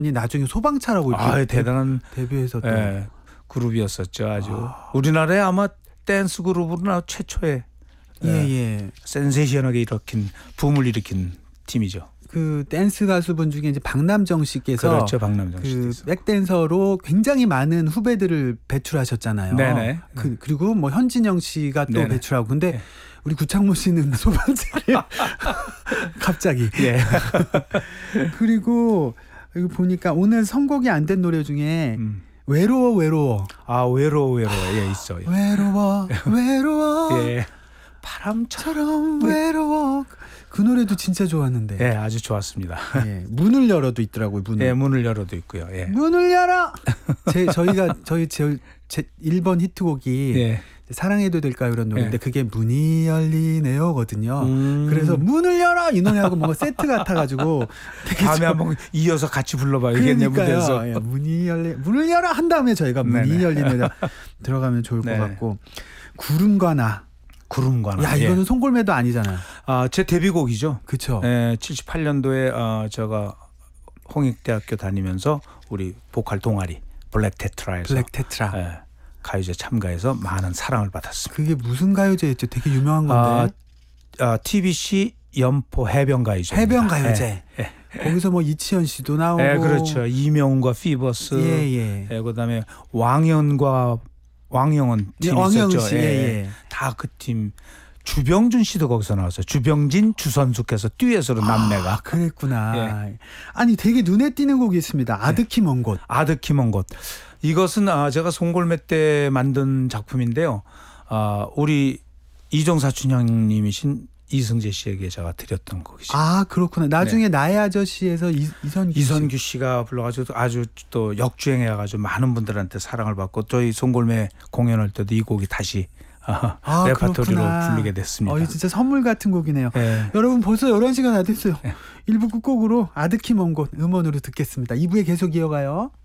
나중에 소방차라고 이렇게 대단한 데뷔해서 또 그룹이었었죠. 아주 우리나라에 아마 댄스 그룹으로 최초의 센세이션하게 붐을 일으킨 팀이죠. 그 댄스 가수분 중에 이제 박남정 씨께서 그렇죠, 박남정 씨께서 백댄서로 굉장히 많은 후배들을 배출하셨잖아요. 네네. 그리고 뭐 현진영 씨가 또 배출하고 근데 우리 구창모 씨는 소방차를 갑자기. 그리고 여기 보니까 오늘 선곡이 안 된 노래 중에 외로워. 외로워 있어요. 외로워. 바람처럼 외로워. 그 노래도 진짜 좋았는데. 아주 좋았습니다. 문을 열어도 있더라고요. 문을 열어도 있고요. 문을 열어. 저희 제 1번 히트곡이 사랑해도 될까요? 이런 노래인데 그게 문이 열리네요거든요. 그래서 문을 열어 이 노래하고 뭔가 세트 같아가지고 다음에 한번 이어서 같이 불러봐야겠네 무대에서. 문을 열어 한 다음에 저희가 문이 열리네 들어가면 좋을 것 같고 구름과 나. 야 이거는 송골매도 아니잖아요. 제 데뷔곡이죠. 그렇죠. 78년도에 제가 홍익대학교 다니면서 우리 보컬 동아리 블랙 테트라에서 가요제 참가해서 많은 사랑을 받았습니다. 그게 무슨 가요제였죠? 되게 유명한 건데. TBC 연포 해변가요제. 해변가요제. 거기서 뭐 이치현 씨도 나오고. 그렇죠. 이명훈과 피버스. 그다음에 왕영은 팀이 있었죠. 다 그 팀. 주병준 씨도 거기서 나왔어요. 주병진, 주선숙해서 듀엣으로 남매가. 그랬구나. 아니 되게 눈에 띄는 곡이 있습니다. 아득히 먼 곳. 아득히 먼 곳. 이것은 제가 송골매 때 만든 작품인데요. 우리 이종사춘 형님이신 이승재 씨에게 제가 드렸던 곡이죠. 그렇구나. 나중에 나의 아저씨에서 이선규 씨가 불러가지고 아주 또 역주행해가지고 많은 분들한테 사랑을 받고 저희 송골매 공연할 때도 이 곡이 다시 레퍼토리로 부르게 됐습니다. 진짜 선물 같은 곡이네요. 여러분 벌써 11시가 다 됐어요. 1부 끝곡으로 아득히 먼 곳 음원으로 듣겠습니다. 2부에 계속 이어가요.